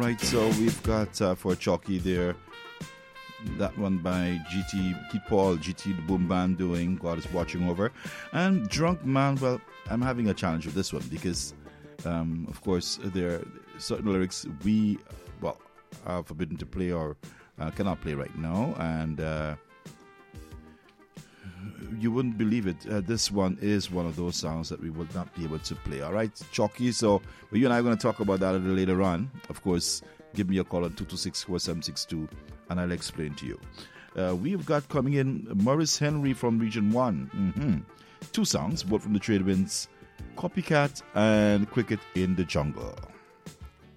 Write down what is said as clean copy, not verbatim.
right, so we've got for Chalky there, that one by Pete Paul, GT the Boom Band doing God is Watching Over. And Drunk Man, well, I'm having a challenge with this one because, of course, there are certain lyrics we, are forbidden to play or cannot play right now. And you wouldn't believe it. This one is one of those songs that we would not be able to play. All right, Chalky. So you and I are going to talk about that a little later on. Of course, give me a call on 226-4762 and I'll explain to you. We've got coming in Maurice Henry from Region 1. Two songs, both from the Trade Winds, Copycat and Cricket in the Jungle.